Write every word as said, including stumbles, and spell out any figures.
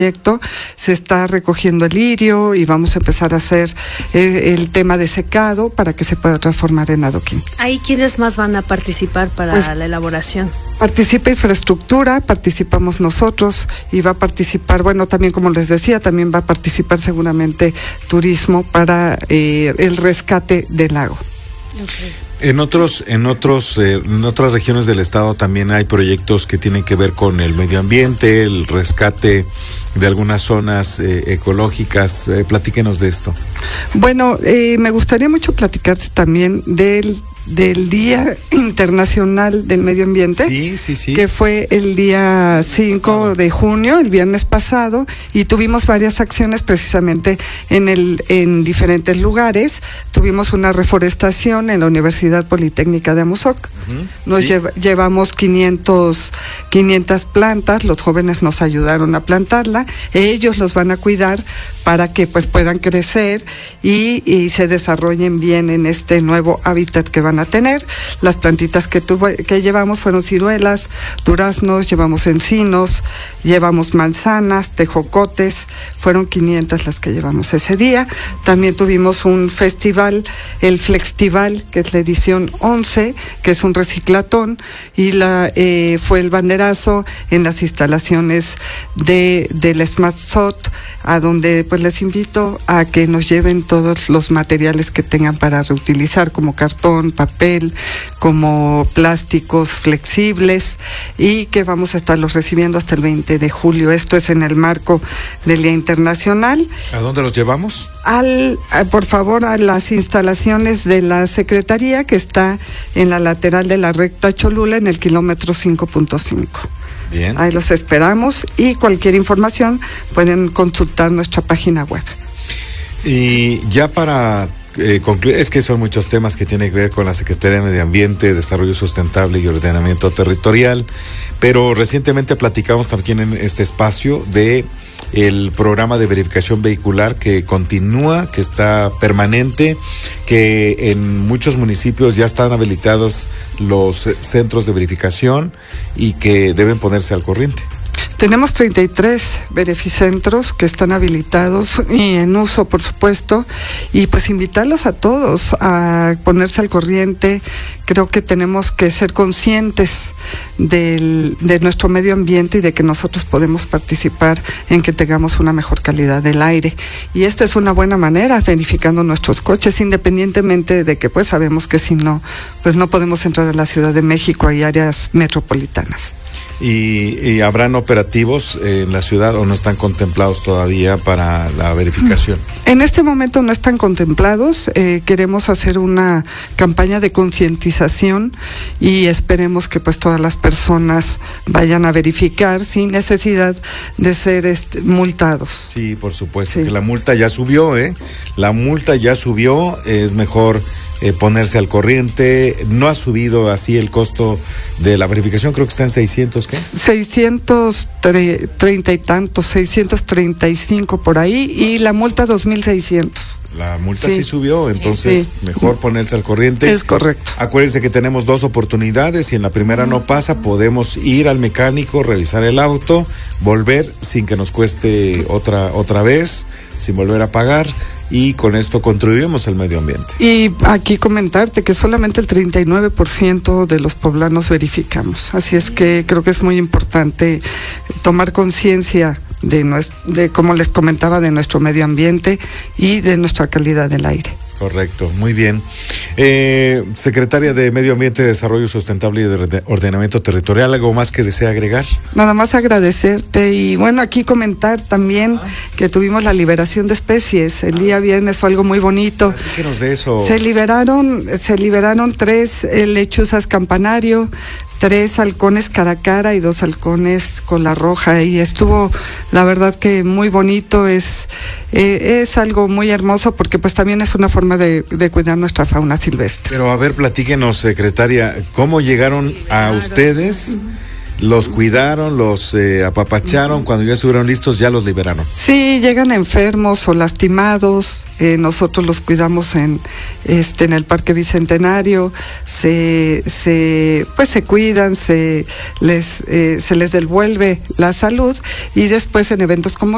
proyecto se está recogiendo el lirio y vamos a empezar a hacer eh, el tema de secado para que se pueda transformar en adoquín. ¿Ahí quiénes más van a participar para pues, la elaboración? Participa infraestructura, participamos nosotros y va a participar, bueno, también como les decía, también va a participar seguramente turismo para eh, el rescate del lago. Okay. En otros, en otros, eh, en otras regiones del estado también hay proyectos que tienen que ver con el medio ambiente, el rescate de algunas zonas eh, ecológicas. Eh, platíquenos de esto. Bueno, eh, me gustaría mucho platicarte también del del Día Internacional del Medio Ambiente, sí, sí, sí. que fue el día cinco de junio, el viernes pasado, y tuvimos varias acciones precisamente en el en diferentes lugares. Tuvimos una reforestación en la Universidad Politécnica de Amozoc. Uh-huh. Nos sí. llev- llevamos quinientas plantas, los jóvenes nos ayudaron a plantarla, ellos los van a cuidar para que pues puedan crecer y, y se desarrollen bien en este nuevo hábitat que van a tener. Las plantitas que, tuvo, que llevamos fueron ciruelas, duraznos, llevamos encinos, llevamos manzanas, tejocotes, fueron quinientas las que llevamos ese día. También tuvimos un festival, el Flextival, que es la edición once, que es un reciclatón, y la eh, fue el banderazo en las instalaciones de del SmartSot, a donde pues les invito a que nos lleven todos los materiales que tengan para reutilizar, como cartón, papel, como plásticos flexibles, y que vamos a estarlos recibiendo hasta el veinte de julio. Esto es en el marco del Día Internacional. ¿A dónde los llevamos? Al, a, por favor, a las instalaciones de la Secretaría, que está en la lateral de la recta Cholula, en el kilómetro cinco punto cinco. Bien. Ahí los esperamos y cualquier información pueden consultar nuestra página web. Y ya para eh, concluir, es que son muchos temas que tienen que ver con la Secretaría de Medio Ambiente, Desarrollo Sustentable y Ordenamiento Territorial, pero recientemente platicamos también en este espacio de el programa de verificación vehicular que continúa, que está permanente, que en muchos municipios ya están habilitados los centros de verificación y que deben ponerse al corriente. Tenemos treinta y tres verificentros que están habilitados y en uso, por supuesto, y pues invitarlos a todos a ponerse al corriente. Creo que tenemos que ser conscientes del, de nuestro medio ambiente y de que nosotros podemos participar en que tengamos una mejor calidad del aire. Y esta es una buena manera, verificando nuestros coches, independientemente de que pues sabemos que si no, pues no podemos entrar a la Ciudad de México y áreas metropolitanas. ¿Y, y habrán operativos en la ciudad o no están contemplados todavía para la verificación? En este momento no están contemplados. Eh, queremos hacer una campaña de concientización y esperemos que pues todas las personas vayan a verificar sin necesidad de ser este, multados. Sí, por supuesto, sí. Que la multa ya subió, ¿eh? La multa ya subió, es mejor Eh, ponerse al corriente. No ha subido así el costo de la verificación, creo que está en seiscientos, ¿qué? seiscientos treinta y tantos, seiscientos treinta y cinco por ahí, y la multa dos mil seiscientos. La multa sí, sí subió, entonces sí. Mejor ponerse al corriente. Es correcto. Acuérdense que tenemos dos oportunidades y en la primera no pasa, podemos ir al mecánico, revisar el auto, volver sin que nos cueste otra, otra vez, sin volver a pagar. Y con esto contribuimos al medio ambiente. Y aquí comentarte que solamente el treinta y nueve por ciento de los poblanos verificamos. Así es que creo que es muy importante tomar conciencia de, nuestro, de, como les comentaba, de nuestro medio ambiente y de nuestra calidad del aire. Correcto, muy bien. Eh, Secretaria de Medio Ambiente, Desarrollo Sustentable y de Ordenamiento Territorial, ¿algo más que desea agregar? Nada más agradecerte y bueno, aquí comentar también ah. que tuvimos la liberación de especies. El día viernes fue algo muy bonito. Platíquenos de eso. Se liberaron, se liberaron tres eh, lechuzas campanario, tres halcones cara a cara y dos halcones cola roja, y estuvo la verdad que muy bonito. Es eh, es algo muy hermoso porque pues también es una forma de, de cuidar nuestra fauna silvestre. Pero a ver, platíquenos, secretaria, ¿cómo llegaron a ustedes? Los cuidaron, los eh, apapacharon, cuando ya estuvieron listos ya los liberaron. Sí, llegan enfermos o lastimados, eh, nosotros los cuidamos en este en el Parque Bicentenario, se se pues se cuidan, se les eh, se les devuelve la salud y después en eventos como